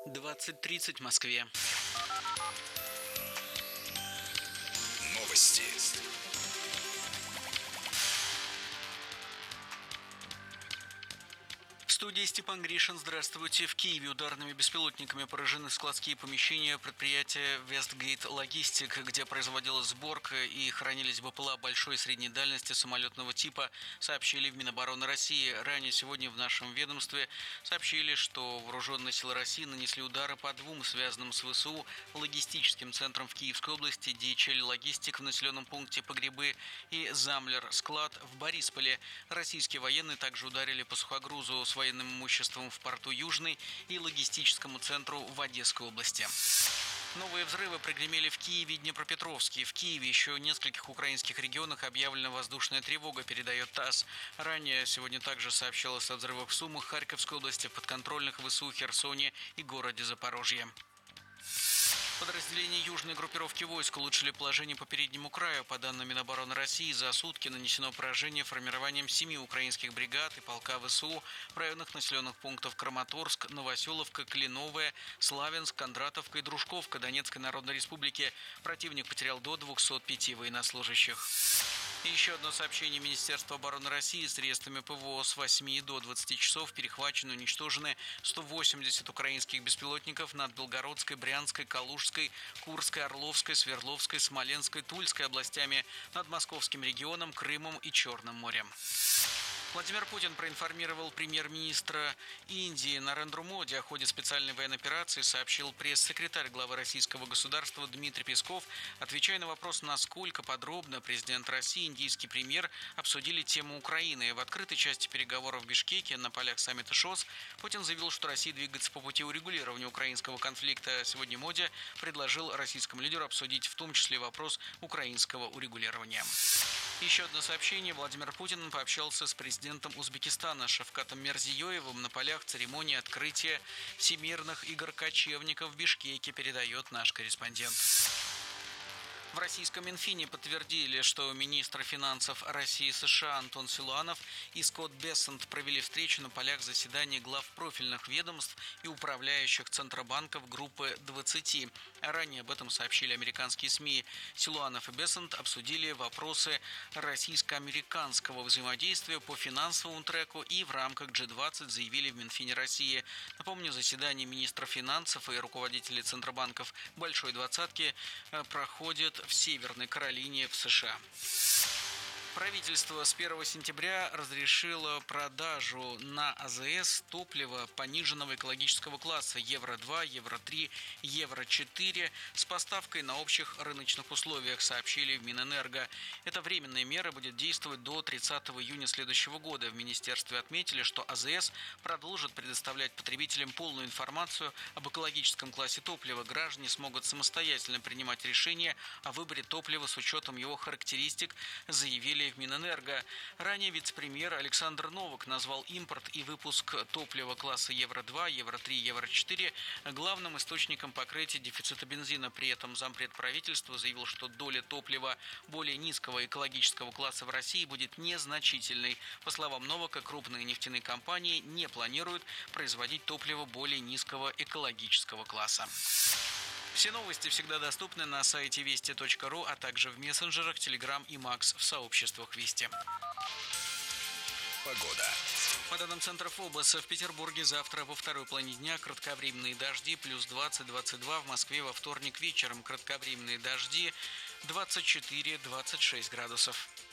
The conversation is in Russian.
20:30 в Москве. Новости. В студии Степан Гришин. Здравствуйте. В Киеве ударными беспилотниками поражены складские помещения предприятия Westgate Logistic, где производилась сборка и хранились БПЛА большой и средней дальности самолетного типа, сообщили в Минобороны России. Ранее сегодня в нашем ведомстве сообщили, что вооруженные силы России нанесли удары по двум связанным с ВСУ логистическим центрам в Киевской области: DHL Логистик в населенном пункте Погребы и Замлер склад в Борисполе. Российские военные также ударили по сухогрузу с военным имуществом в порту Южный и логистическому центру в Одесской области. Новые взрывы прогремели в Киеве и Днепропетровске. В Киеве еще в нескольких украинских регионах объявлена воздушная тревога, передает ТАСС. Ранее сегодня также сообщалось о взрывах в Сумах, Харьковской области, подконтрольных ВСУ, Херсоне и городе Запорожье. Подразделения южной группировки войск улучшили положение по переднему краю. По данным Минобороны России, за сутки нанесено поражение формированием 7 украинских бригад и полка ВСУ в районах населенных пунктов Краматорск, Новоселовка, Кленовая, Славянск, Кондратовка и Дружковка Донецкой Народной Республики. Противник потерял до 205 военнослужащих. И еще одно сообщение Министерства обороны России: средствами ПВО с 8 до 20 часов перехвачены и уничтожены 180 украинских беспилотников над Белгородской, Брянской, Калужской, Курской, Орловской, Свердловской, Смоленской, Тульской областями, над Московским регионом, Крымом и Черным морем. Владимир Путин проинформировал премьер-министра Индии Нарендру Моди о ходе специальной военной операции, сообщил пресс-секретарь главы российского государства Дмитрий Песков, отвечая на вопрос, насколько подробно президент России и индийский премьер обсудили тему Украины. В открытой части переговоров в Бишкеке на полях саммита ШОС Путин заявил, что Россия двигается по пути урегулирования украинского конфликта. Сегодня Моди предложил российскому лидеру обсудить в том числе вопрос украинского урегулирования. Еще одно сообщение. Владимир Путин пообщался с президентом Узбекистана Шавкатом Мирзиёевым на полях церемонии открытия Всемирных игр кочевников в Бишкеке, передает наш корреспондент. В российском Минфине подтвердили, что министры финансов России и США Антон Силуанов и Скотт Бессент провели встречу на полях заседания глав профильных ведомств и управляющих центробанков группы 20. Ранее об этом сообщили американские СМИ. Силуанов и Бессент обсудили вопросы российско-американского взаимодействия по финансовому треку и в рамках G20, заявили в Минфине России. Напомню, заседание министров финансов и руководителей центробанков Большой Двадцатки проходит в Северной Каролине в США. Правительство с 1 сентября разрешило продажу на АЗС топлива пониженного экологического класса Евро-2, Евро-3, Евро-4 с поставкой на общих рыночных условиях, сообщили в Минэнерго. Эта временная мера будет действовать до 30 июня следующего года. В министерстве отметили, что АЗС продолжит предоставлять потребителям полную информацию об экологическом классе топлива. Граждане смогут самостоятельно принимать решения о выборе топлива с учетом его характеристик, заявили в Минэнерго. Ранее вице-премьер Александр Новак назвал импорт и выпуск топлива класса Евро-2, Евро-3, Евро-4 главным источником покрытия дефицита бензина. При этом зампред правительства заявил, что доля топлива более низкого экологического класса в России будет незначительной. По словам Новака, крупные нефтяные компании не планируют производить топливо более низкого экологического класса. Все новости всегда доступны на сайте вести.ру, а также в мессенджерах Telegram и Max в сообществах Вести. Погода. По данным Центра ФОБОС, в Петербурге завтра во второй половине дня кратковременные дожди плюс 20-22, в Москве во вторник вечером кратковременные дожди 24-26 градусов.